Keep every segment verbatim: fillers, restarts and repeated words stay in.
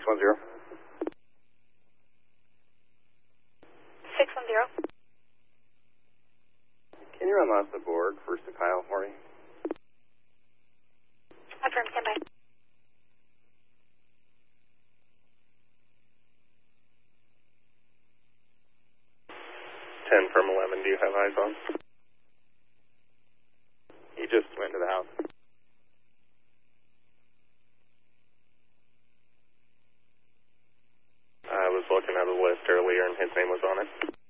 one zero. six one zero. Can you run last the board first to Kyle for me? Affirm, stand by. ten from eleven, do you have eyes on? He just went to the house. I was looking at a list earlier and his name was on it.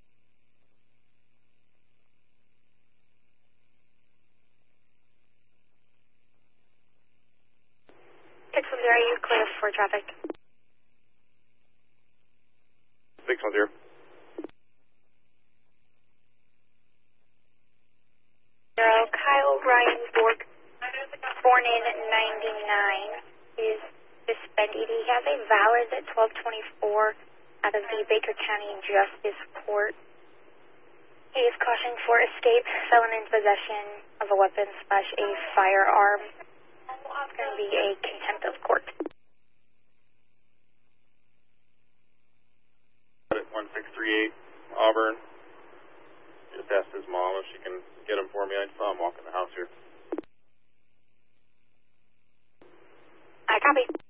six one zero, you clear for traffic. six one zero. Zero, Kyle Ryan Borg, born in ninety-nine, is suspended. He has a valid at twelve twenty-four out of the Baker County Justice Court. He is cautioned for escape, felon in possession of a weapon slash a firearm. It's going to be a contempt of court. one six three eight, Auburn. Just asked his mom if she can get him for me. I saw him walk in the house here. I copy.